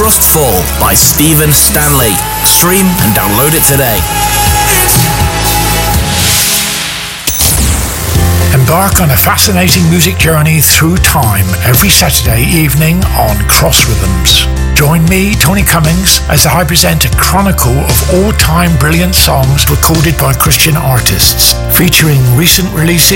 Trustful by Stephen Stanley. Stream and download it today. Embark on a fascinating music journey through time every Saturday evening on Cross Rhythms. Join me, Tony Cummings, as I present a chronicle of all-time brilliant songs recorded by Christian artists, featuring recent releases